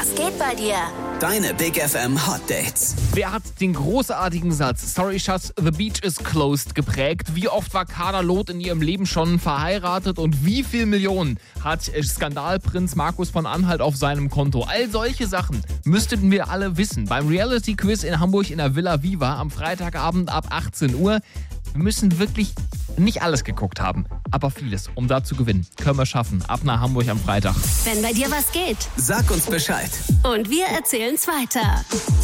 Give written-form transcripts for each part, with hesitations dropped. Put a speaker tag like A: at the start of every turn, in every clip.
A: Was geht bei dir?
B: Deine Big FM Hot Dates.
C: Wer hat den großartigen Satz "Sorry Schatz, the beach is closed" geprägt? Wie oft war Kader Loth in ihrem Leben schon verheiratet und wie viel Millionen hat Skandalprinz Markus von Anhalt auf seinem Konto? All solche Sachen müssten wir alle wissen. Beim Reality-Quiz in Hamburg in der Villa Viva am Freitagabend ab 18 Uhr. Wir müssen wirklich nicht alles geguckt haben, aber vieles, um da zu gewinnen. Können wir schaffen. Ab nach Hamburg am Freitag.
A: Wenn bei dir was geht.
B: Sag uns Bescheid.
A: Und wir erzählen's weiter.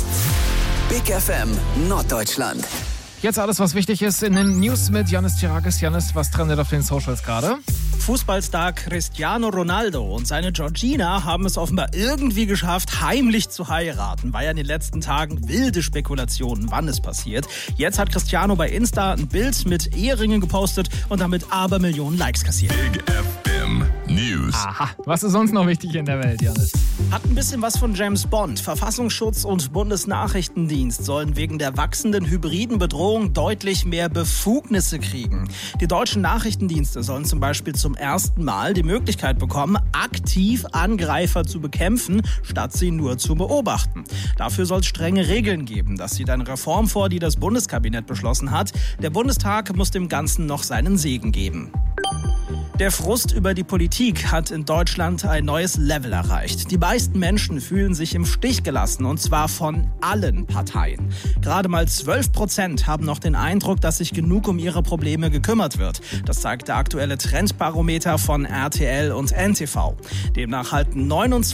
B: Big FM Norddeutschland.
C: Jetzt alles, was wichtig ist in den News mit Janis Tirakis. Janis, was trendet auf den Socials gerade?
D: Fußballstar Cristiano Ronaldo und seine Georgina haben es offenbar irgendwie geschafft, heimlich zu heiraten. War ja in den letzten Tagen wilde Spekulationen, wann es passiert. Jetzt hat Cristiano bei Insta ein Bild mit Eheringen gepostet und damit Abermillionen Likes kassiert.
E: Big FM News.
C: Aha, was ist sonst noch wichtig in der Welt, Janis?
D: Hat ein bisschen was von James Bond. Verfassungsschutz und Bundesnachrichtendienst sollen wegen der wachsenden hybriden Bedrohung deutlich mehr Befugnisse kriegen. Die deutschen Nachrichtendienste sollen zum Beispiel zum ersten Mal die Möglichkeit bekommen, aktiv Angreifer zu bekämpfen, statt sie nur zu beobachten. Dafür soll es strenge Regeln geben. Das sieht eine Reform vor, die das Bundeskabinett beschlossen hat. Der Bundestag muss dem Ganzen noch seinen Segen geben. Der Frust über die Politik hat in Deutschland ein neues Level erreicht. Die meisten Menschen fühlen sich im Stich gelassen, und zwar von allen Parteien. Gerade mal 12% haben noch den Eindruck, dass sich genug um ihre Probleme gekümmert wird. Das zeigt der aktuelle Trendbarometer von RTL und NTV. Demnach halten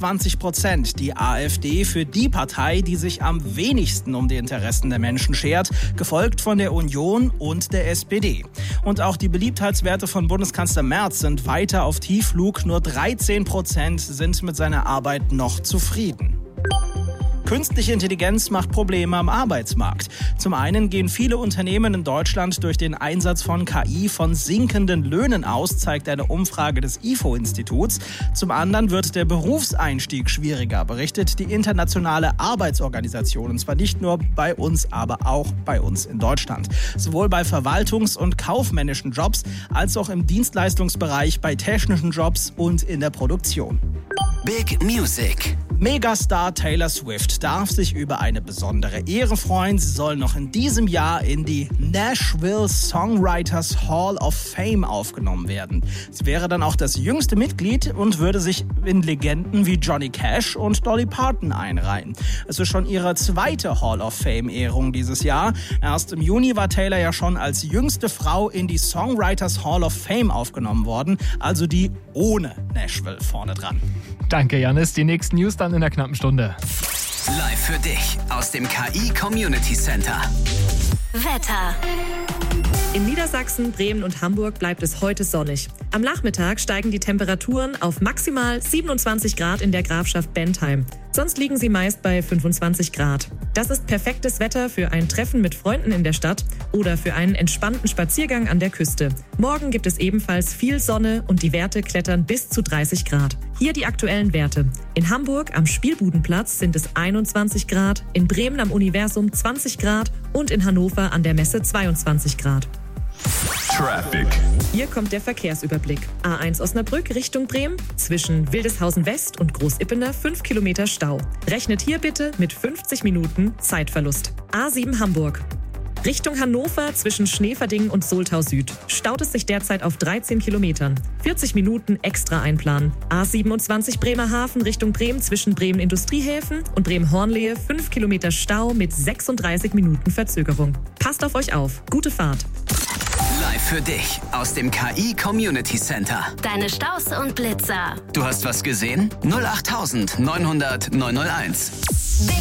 D: 29% die AfD für die Partei, die sich am wenigsten um die Interessen der Menschen schert, gefolgt von der Union und der SPD. Und auch die Beliebtheitswerte von Bundeskanzler Merz sind weiter auf Tiefflug. Nur 13% sind mit seiner Arbeit noch zufrieden. Künstliche Intelligenz macht Probleme am Arbeitsmarkt. Zum einen gehen viele Unternehmen in Deutschland durch den Einsatz von KI von sinkenden Löhnen aus, zeigt eine Umfrage des IFO-Instituts. Zum anderen wird der Berufseinstieg schwieriger, berichtet die Internationale Arbeitsorganisation. Und zwar nicht nur bei uns, aber auch bei uns in Deutschland. Sowohl bei Verwaltungs- und kaufmännischen Jobs als auch im Dienstleistungsbereich, bei technischen Jobs und in der Produktion.
B: Big Music.
D: Megastar Taylor Swift darf sich über eine besondere Ehre freuen. Sie soll noch in diesem Jahr in die Nashville Songwriters Hall of Fame aufgenommen werden. Sie wäre dann auch das jüngste Mitglied und würde sich in Legenden wie Johnny Cash und Dolly Parton einreihen. Es ist schon ihre zweite Hall of Fame-Ehrung dieses Jahr. Erst im Juni war Taylor ja schon als jüngste Frau in die Songwriters Hall of Fame aufgenommen worden, also die ohne Nashville vorne dran.
C: Danke, Janis. Die nächsten News dann in der knappen Stunde.
B: Live für dich aus dem KI Community Center.
A: Wetter.
F: In Niedersachsen, Bremen und Hamburg bleibt es heute sonnig. Am Nachmittag steigen die Temperaturen auf maximal 27 Grad in der Grafschaft Bentheim. Sonst liegen sie meist bei 25 Grad. Das ist perfektes Wetter für ein Treffen mit Freunden in der Stadt oder für einen entspannten Spaziergang an der Küste. Morgen gibt es ebenfalls viel Sonne und die Werte klettern bis zu 30 Grad. Hier die aktuellen Werte. In Hamburg am Spielbudenplatz sind es 21 Grad, in Bremen am Universum 20 Grad und in Hannover an der Messe 22 Grad.
E: Traffic.
F: Hier kommt der Verkehrsüberblick. A1 Osnabrück Richtung Bremen. Zwischen Wildeshausen West und Großippener 5 Kilometer Stau. Rechnet hier bitte mit 50 Minuten Zeitverlust. A7 Hamburg. Richtung Hannover zwischen Schneeverdingen und Soltau Süd staut es sich derzeit auf 13 Kilometern. 40 Minuten extra einplanen. A27 Bremerhaven Richtung Bremen zwischen Bremen Industriehäfen und Bremen-Hornlehe 5 Kilometer Stau mit 36 Minuten Verzögerung. Passt auf euch auf. Gute Fahrt.
B: Live für dich aus dem KI Community Center.
A: Deine Staus und Blitzer.
B: Du hast was gesehen? 08900 901.